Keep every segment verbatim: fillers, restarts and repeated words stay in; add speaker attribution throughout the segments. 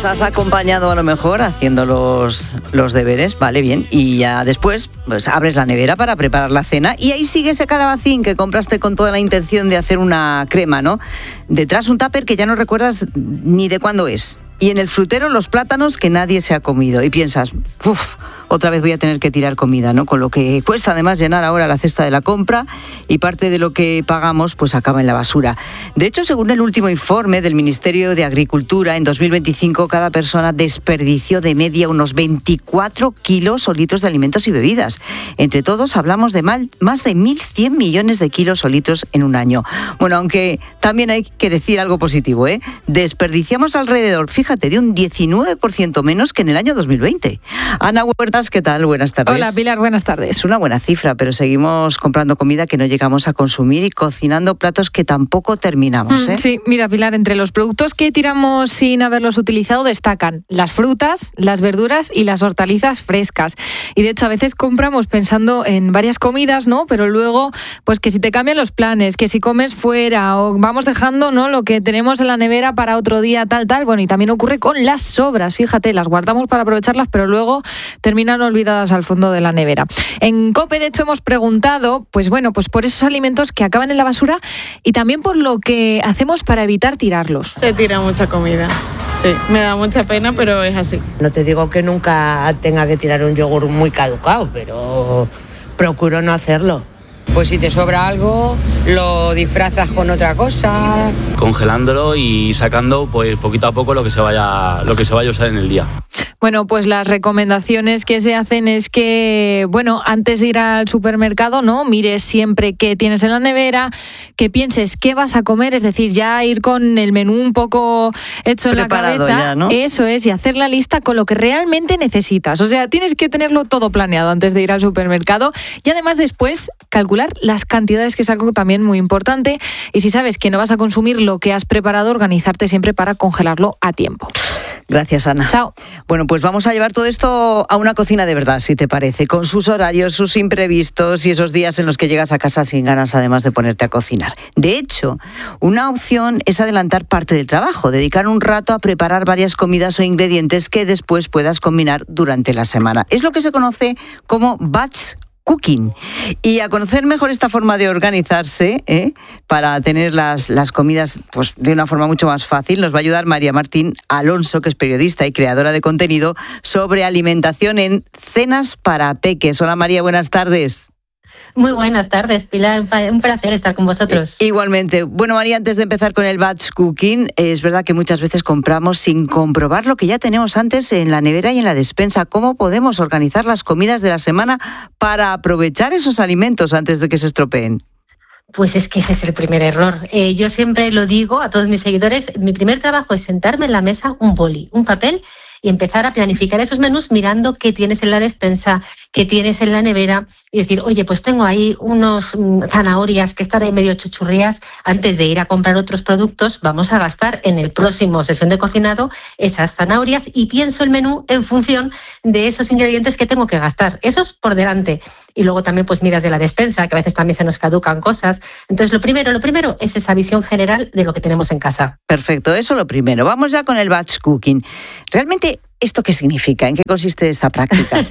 Speaker 1: Les has acompañado a lo mejor haciendo los, los deberes, vale, bien, y ya después pues abres la nevera para preparar la cena y ahí sigue ese calabacín que compraste con toda la intención de hacer una crema, ¿no? Detrás un tupper que ya no recuerdas ni de cuándo es. Y en el frutero los plátanos que nadie se ha comido. Y piensas, uff, otra vez voy a tener que tirar comida, ¿no? Con lo que cuesta además llenar ahora la cesta de la compra y parte de lo que pagamos pues acaba en la basura. De hecho, según el último informe del Ministerio de Agricultura, en dos mil veinticinco cada persona desperdició de media unos veinticuatro kilos o litros de alimentos y bebidas. Entre todos hablamos de mal, más de mil cien millones de kilos o litros en un año. Bueno, aunque también hay que decir algo positivo, ¿eh? Desperdiciamos alrededor, fíjate, de un diecinueve por ciento menos que en el año dos mil veinte. Ana Huertas, ¿qué tal? Buenas tardes.
Speaker 2: Hola, Pilar, buenas tardes.
Speaker 1: Es una buena cifra, pero seguimos comprando comida que no llegamos a consumir y cocinando platos que tampoco terminamos, ¿eh?
Speaker 2: Sí, mira, Pilar, entre los productos que tiramos sin haberlos utilizado destacan las frutas, las verduras y las hortalizas frescas. Y de hecho, a veces compramos pensando en varias comidas, ¿no? Pero luego, pues que si te cambian los planes, que si comes fuera o vamos dejando, ¿no?, lo que tenemos en la nevera para otro día, tal, tal. Bueno, y también ocurre con las sobras, fíjate, las guardamos para aprovecharlas, pero luego terminan olvidadas al fondo de la nevera. En COPE, de hecho, hemos preguntado, pues bueno, pues por esos alimentos que acaban en la basura y también por lo que hacemos para evitar tirarlos.
Speaker 3: Se tira mucha comida, sí, me da mucha pena, pero es así.
Speaker 4: No te digo que nunca tenga que tirar un yogur muy caducado, pero procuro no hacerlo.
Speaker 5: Pues si te sobra algo, lo disfrazas con otra cosa.
Speaker 6: Congelándolo y sacando pues poquito a poco lo que se vaya, lo que se vaya a usar en el día.
Speaker 2: Bueno, pues las recomendaciones que se hacen es que, bueno, antes de ir al supermercado, ¿no?, mires siempre qué tienes en la nevera, que pienses qué vas a comer, es decir, ya ir con el menú un poco hecho
Speaker 1: preparado
Speaker 2: en la cabeza,
Speaker 1: ya, ¿no?
Speaker 2: Eso es, y hacer la lista con lo que realmente necesitas. O sea, tienes que tenerlo todo planeado antes de ir al supermercado y además después calcular las cantidades, que es algo también muy importante, y si sabes que no vas a consumir lo que has preparado, organizarte siempre para congelarlo a tiempo.
Speaker 1: Gracias, Ana.
Speaker 2: Chao.
Speaker 1: Bueno, pues vamos a llevar todo esto a una cocina de verdad, si te parece, con sus horarios, sus imprevistos y esos días en los que llegas a casa sin ganas, además de ponerte a cocinar. De hecho, una opción es adelantar parte del trabajo, dedicar un rato a preparar varias comidas o ingredientes que después puedas combinar durante la semana. Es lo que se conoce como batch cooking. Y a conocer mejor esta forma de organizarse, ¿eh?, para tener las, las comidas pues, de una forma mucho más fácil, nos va a ayudar María Martín Alonso, que es periodista y creadora de contenido sobre alimentación en Cenas para Peques. Hola María, buenas tardes.
Speaker 7: Muy buenas tardes, Pilar. Un placer estar con vosotros.
Speaker 1: Igualmente. Bueno, María, antes de empezar con el batch cooking, es verdad que muchas veces compramos sin comprobar lo que ya tenemos antes en la nevera y en la despensa. ¿Cómo podemos organizar las comidas de la semana para aprovechar esos alimentos antes de que se estropeen?
Speaker 7: Pues es que ese es el primer error. Eh, yo siempre lo digo a todos mis seguidores, mi primer trabajo es sentarme en la mesa, un boli, un papel, y empezar a planificar esos menús mirando qué tienes en la despensa, qué tienes en la nevera y decir, oye, pues tengo ahí unos mmm, zanahorias que están ahí medio chuchurrías, antes de ir a comprar otros productos vamos a gastar en el próximo sesión de cocinado esas zanahorias y pienso el menú en función de esos ingredientes que tengo que gastar, esos por delante. Y luego también pues miras de la despensa, que a veces también se nos caducan cosas. Entonces lo primero, lo primero es esa visión general de lo que tenemos en casa.
Speaker 1: Perfecto, eso lo primero. Vamos ya con el batch cooking. Realmente, ¿esto qué significa? ¿En qué consiste esta práctica?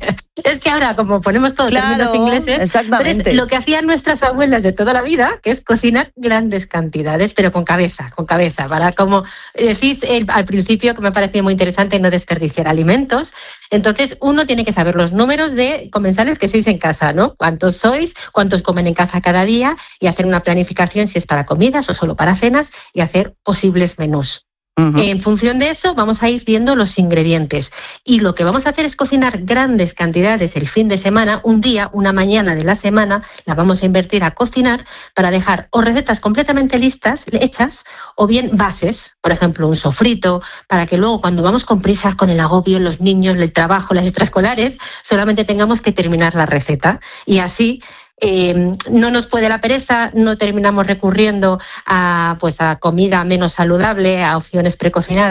Speaker 7: Es que ahora, como ponemos todos
Speaker 1: claro,
Speaker 7: términos ingleses,
Speaker 1: exactamente.
Speaker 7: Pero es lo que hacían nuestras abuelas de toda la vida, que es cocinar grandes cantidades, pero con cabeza, con cabeza, para, como decís el, al principio, que me ha parecido muy interesante, no desperdiciar alimentos. Entonces, uno tiene que saber los números de comensales que sois en casa, ¿no? ¿Cuántos sois? ¿Cuántos comen en casa cada día? Y hacer una planificación si es para comidas o solo para cenas y hacer posibles menús. Uh-huh. En función de eso vamos a ir viendo los ingredientes y lo que vamos a hacer es cocinar grandes cantidades el fin de semana, un día, una mañana de la semana, la vamos a invertir a cocinar para dejar o recetas completamente listas, hechas, o bien bases, por ejemplo un sofrito, para que luego cuando vamos con prisas, con el agobio, los niños, el trabajo, las extraescolares, solamente tengamos que terminar la receta y así Eh, no nos puede la pereza, no terminamos recurriendo a, pues, a comida menos saludable, a opciones precocinadas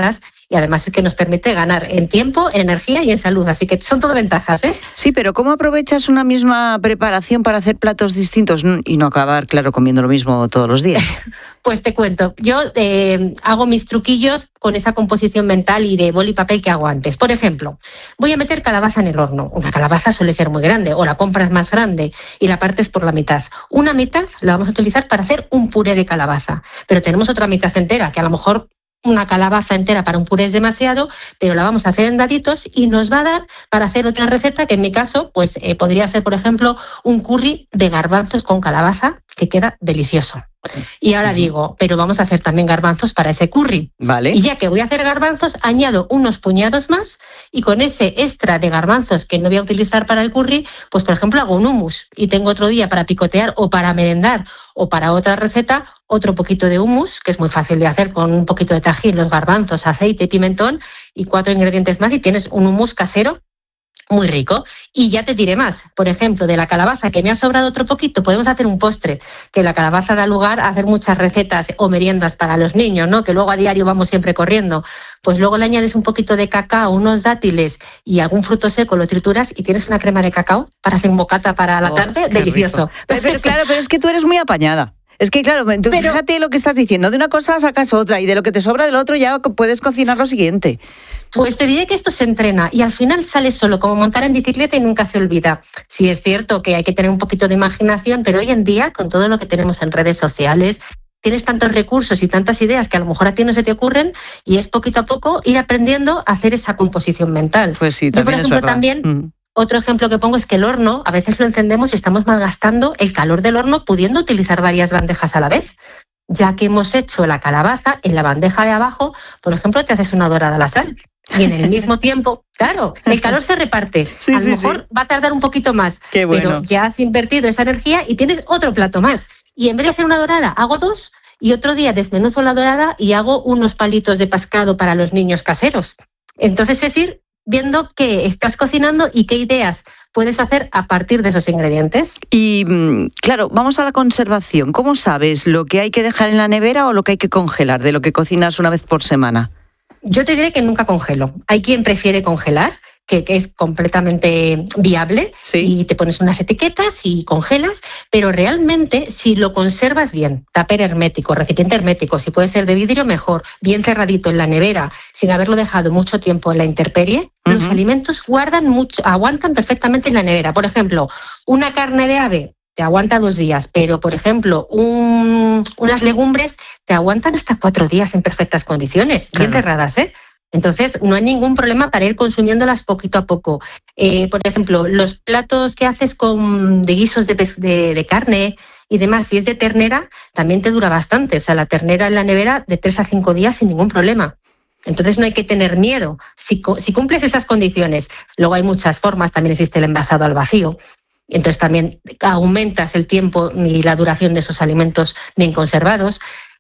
Speaker 7: y además es que nos permite ganar en tiempo, en energía y en salud, así que son todo ventajas, ¿eh?
Speaker 1: Sí, pero ¿cómo aprovechas una misma preparación para hacer platos distintos y no acabar, claro, comiendo lo mismo todos los días?
Speaker 7: Pues te cuento, yo eh, hago mis truquillos con esa composición mental y de boli y papel que hago antes. Por ejemplo, voy a meter calabaza en el horno. Una calabaza suele ser muy grande, o la compras más grande y la partes por la mitad. Una mitad la vamos a utilizar para hacer un puré de calabaza, pero tenemos otra mitad entera, que a lo mejor una calabaza entera para un puré es demasiado, pero la vamos a hacer en daditos y nos va a dar para hacer otra receta que en mi caso pues eh, podría ser, por ejemplo, un curry de garbanzos con calabaza que queda delicioso. Y ahora digo, pero vamos a hacer también garbanzos para ese curry.
Speaker 1: Vale.
Speaker 7: Y ya que voy a hacer garbanzos, añado unos puñados más y con ese extra de garbanzos que no voy a utilizar para el curry, pues por ejemplo hago un hummus y tengo otro día para picotear o para merendar o para otra receta otro poquito de hummus, que es muy fácil de hacer con un poquito de tajín, los garbanzos, aceite, pimentón y cuatro ingredientes más y tienes un hummus casero muy rico. Y ya te diré más, por ejemplo, de la calabaza que me ha sobrado otro poquito, podemos hacer un postre, que la calabaza da lugar a hacer muchas recetas o meriendas para los niños, ¿no? Que luego a diario vamos siempre corriendo. Pues luego le añades un poquito de cacao, unos dátiles y algún fruto seco, lo trituras y tienes una crema de cacao para hacer un bocata para la
Speaker 1: oh,
Speaker 7: tarde, delicioso.
Speaker 1: Pero, pero claro, pero es que tú eres muy apañada. Es que claro, tú, pero, fíjate lo que estás diciendo, de una cosa sacas otra y de lo que te sobra del otro ya puedes cocinar lo siguiente.
Speaker 7: Pues te diré que esto se entrena y al final sale solo, como montar en bicicleta y nunca se olvida. Sí es cierto que hay que tener un poquito de imaginación, pero hoy en día, con todo lo que tenemos en redes sociales, tienes tantos recursos y tantas ideas que a lo mejor a ti no se te ocurren y es poquito a poco ir aprendiendo a hacer esa composición mental.
Speaker 1: Pues sí,
Speaker 7: también Yo, por ejemplo,
Speaker 1: es verdad.
Speaker 7: también... Mm. Otro ejemplo que pongo es que el horno, a veces lo encendemos y estamos malgastando el calor del horno pudiendo utilizar varias bandejas a la vez. Ya que hemos hecho la calabaza, en la bandeja de abajo, por ejemplo, te haces una dorada a la sal. Y en el mismo tiempo, claro, el calor se reparte.
Speaker 1: Sí,
Speaker 7: a lo
Speaker 1: sí,
Speaker 7: mejor
Speaker 1: sí.
Speaker 7: va a tardar un poquito más,
Speaker 1: Qué bueno.
Speaker 7: pero ya has invertido esa energía y tienes otro plato más. Y en vez de hacer una dorada, hago dos y otro día desmenuzo la dorada y hago unos palitos de pescado para los niños caseros. Entonces es ir viendo qué estás cocinando y qué ideas puedes hacer a partir de esos ingredientes.
Speaker 1: Y claro, vamos a la conservación. ¿Cómo sabes lo que hay que dejar en la nevera o lo que hay que congelar de lo que cocinas una vez por semana?
Speaker 7: Yo te diré que nunca congelo. Hay quien prefiere congelar, que, que es completamente viable,
Speaker 1: sí.
Speaker 7: Y te pones unas etiquetas y congelas, pero realmente si lo conservas bien, tupper hermético, recipiente hermético, si puede ser de vidrio mejor, bien cerradito en la nevera, sin haberlo dejado mucho tiempo en la intemperie, uh-huh. Los alimentos guardan mucho, aguantan perfectamente en la nevera. Por ejemplo, una carne de ave te aguanta dos días, pero por ejemplo, un, unas legumbres te aguantan hasta cuatro días en perfectas condiciones, bien claro. Cerradas, ¿eh? Entonces, no hay ningún problema para ir consumiéndolas poquito a poco. Eh, por ejemplo, los platos que haces con de guisos de, de, de carne y demás, si es de ternera, también te dura bastante. O sea, la ternera en la nevera de tres a cinco días sin ningún problema. Entonces, no hay que tener miedo. Si, si cumples esas condiciones, luego hay muchas formas, también existe el envasado al vacío. Entonces, también aumentas el tiempo y la duración de esos alimentos bien conservados.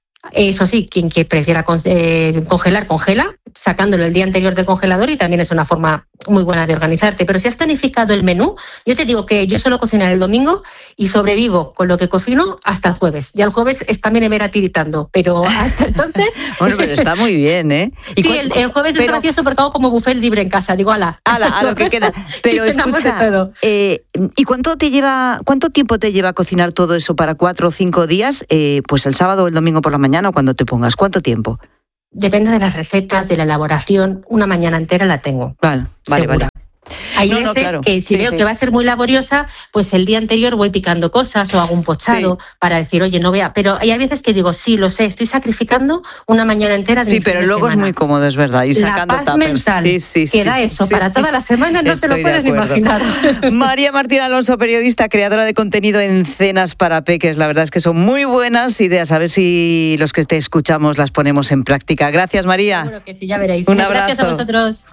Speaker 7: Eso sí, quien que prefiera eh, congelar, congela, sacándolo el día anterior del congelador y también es una forma muy buena de organizarte. Pero si has planificado el menú, yo te digo que yo suelo cocinar el domingo y sobrevivo con lo que cocino hasta el jueves. Ya el jueves es también me verá tiritando, pero hasta entonces...
Speaker 1: Bueno, pero está muy bien, ¿eh?
Speaker 7: ¿Y sí, el, el jueves pero... es gracioso porque hago como buffet libre en casa. Digo, ala.
Speaker 1: Ala, a lo que queda. Pero escucha, eh, ¿y cuánto te lleva, cuánto tiempo te lleva cocinar todo eso para cuatro o cinco días? Eh, pues el sábado o el domingo por la mañana o cuando te pongas. ¿Cuánto tiempo?
Speaker 7: Depende de las recetas, de la elaboración. Una mañana entera la tengo.
Speaker 1: Vale, vale,
Speaker 7: segura.
Speaker 1: vale.
Speaker 7: Hay
Speaker 1: no,
Speaker 7: veces
Speaker 1: no, claro.
Speaker 7: que si
Speaker 1: sí,
Speaker 7: veo
Speaker 1: sí.
Speaker 7: que va a ser muy laboriosa, pues el día anterior voy picando cosas o hago un pochado sí. para decir, oye, no vea. Pero hay veces que digo, sí, lo sé, estoy sacrificando una mañana entera de
Speaker 1: Sí, pero luego
Speaker 7: semana.
Speaker 1: Es muy cómodo, es verdad. Y sacando
Speaker 7: la paz
Speaker 1: tuppers.
Speaker 7: mental
Speaker 1: sí, sí, sí,
Speaker 7: que da eso
Speaker 1: sí.
Speaker 7: para toda la semana, no
Speaker 1: Estoy
Speaker 7: te lo puedes ni imaginar.
Speaker 1: María Martín Alonso, periodista, creadora de contenido en Cenas para Peques. La verdad es que son muy buenas ideas. A ver si los que te escuchamos las ponemos en práctica. Gracias, María.
Speaker 7: Seguro que sí, ya veréis.
Speaker 1: Un abrazo.
Speaker 7: Gracias a vosotros.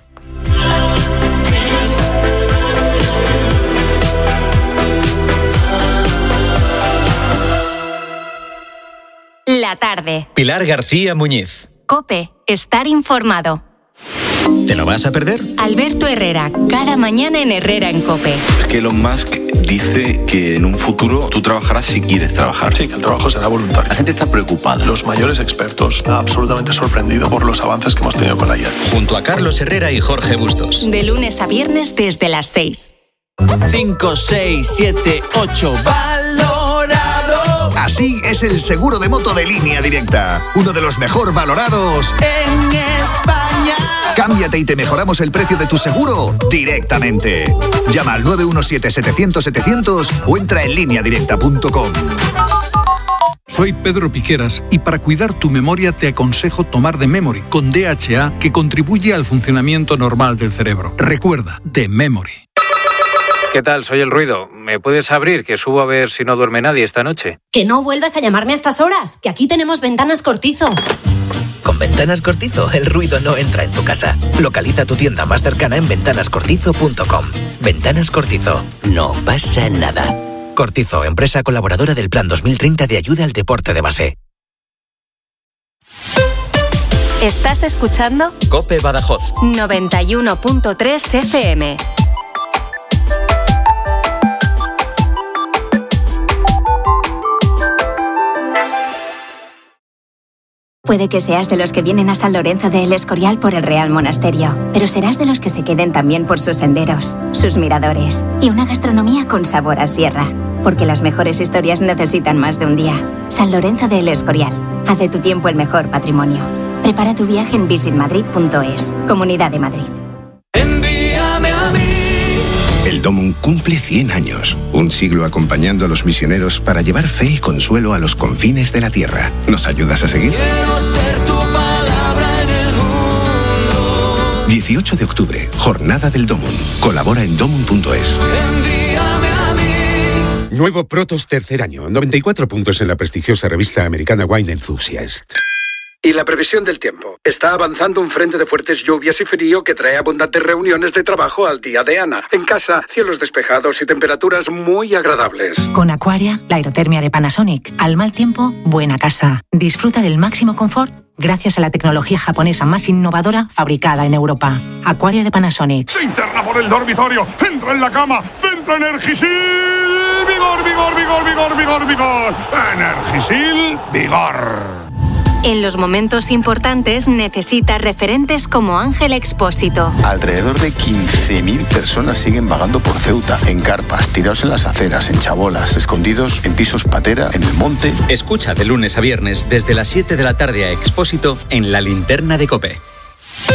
Speaker 8: La tarde.
Speaker 9: Pilar García Muñiz.
Speaker 8: COPE. Estar informado. ¿Te lo vas a perder?
Speaker 9: Alberto Herrera, cada mañana en Herrera en COPE.
Speaker 10: Es que Elon Musk dice que en un futuro tú trabajarás si quieres trabajar.
Speaker 11: Sí, que el trabajo será voluntario.
Speaker 10: La gente está preocupada.
Speaker 11: Los mayores expertos, absolutamente sorprendido por los avances que hemos tenido con la I A.
Speaker 8: Junto a Carlos Herrera y Jorge Bustos.
Speaker 9: De lunes a viernes desde las seis.
Speaker 12: cinco, seis, siete, ocho. ¡Valorado!
Speaker 13: Así es el seguro de moto de Línea Directa. Uno de los mejor valorados
Speaker 12: en España.
Speaker 13: Cámbiate y te mejoramos el precio de tu seguro directamente. Llama al nueve uno siete, setecientos, setecientos o entra en línea directa punto com.
Speaker 14: Soy Pedro Piqueras y para cuidar tu memoria te aconsejo tomar The Memory con D H A, que contribuye al funcionamiento normal del cerebro. Recuerda, The Memory.
Speaker 15: ¿Qué tal? Soy El Ruido. ¿Me puedes abrir, que subo a ver si no duerme nadie esta noche?
Speaker 16: Que no vuelvas a llamarme a estas horas, que aquí tenemos Ventanas Cortizo.
Speaker 17: Con Ventanas Cortizo, el ruido no entra en tu casa. Localiza tu tienda más cercana en ventanas cortizo punto com. Ventanas Cortizo. No pasa nada. Cortizo, empresa colaboradora del Plan dos mil treinta de ayuda al deporte de base.
Speaker 9: ¿Estás escuchando?
Speaker 8: COPE Badajoz.
Speaker 9: noventa y uno punto tres F M.
Speaker 18: Puede que seas de los que vienen a San Lorenzo de El Escorial por el Real Monasterio, pero serás de los que se queden también por sus senderos, sus miradores y una gastronomía con sabor a sierra. Porque las mejores historias necesitan más de un día. San Lorenzo de El Escorial. Haz de tu tiempo el mejor patrimonio. Prepara tu viaje en visit madrid punto es. Comunidad de Madrid.
Speaker 12: Envíame a mí.
Speaker 19: El Domum cumple cien años, un siglo acompañando a los misioneros para llevar fe y consuelo a los confines de la tierra. ¿Nos ayudas a seguir?
Speaker 12: Quiero ser tu palabra en el mundo.
Speaker 19: dieciocho de octubre, Jornada del Domum. Colabora en domum punto es.
Speaker 12: Envíame a mí.
Speaker 20: Nuevo Protos tercer año, noventa y cuatro puntos en la prestigiosa revista americana Wine Enthusiast.
Speaker 21: Y la previsión del tiempo. Está avanzando un frente de fuertes lluvias y frío que trae abundantes reuniones de trabajo al día de Ana. En casa, cielos despejados y temperaturas muy agradables.
Speaker 22: Con Aquaria, la aerotermia de Panasonic. Al mal tiempo, buena casa. Disfruta del máximo confort gracias a la tecnología japonesa más innovadora fabricada en Europa. Aquaria de Panasonic.
Speaker 23: Se interna por el dormitorio, entra en la cama, centra Energisil. Vigor, vigor, vigor, vigor, vigor, vigor. Energisil, vigor.
Speaker 9: En los momentos importantes necesita referentes como Ángel Expósito.
Speaker 24: Alrededor de quince mil personas siguen vagando por Ceuta, en carpas, tirados en las aceras, en chabolas, escondidos en pisos patera, en el monte.
Speaker 8: Escucha de lunes a viernes desde las siete de la tarde a Expósito en La Linterna de COPE.